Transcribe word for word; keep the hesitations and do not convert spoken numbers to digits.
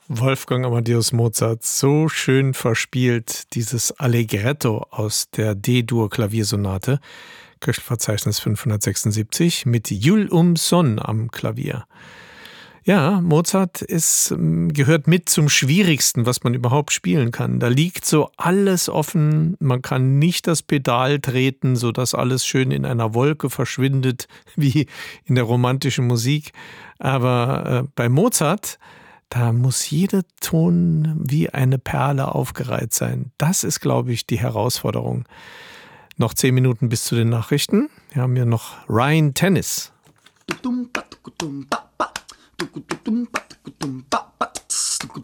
Wolfgang Amadeus Mozart, so schön verspielt, dieses Allegretto aus der D-Dur-Klaviersonate, Köchelverzeichnis fünfhundertsechsundsiebzig, mit Jules Umson am Klavier. Ja, Mozart ist, gehört mit zum Schwierigsten, was man überhaupt spielen kann. Da liegt so alles offen, man kann nicht das Pedal treten, sodass alles schön in einer Wolke verschwindet, wie in der romantischen Musik. Aber äh, bei Mozart, da muss jeder Ton wie eine Perle aufgereiht sein. Das ist, glaube ich, die Herausforderung. Noch zehn Minuten bis zu den Nachrichten. Wir haben ja noch Ryan Tennis.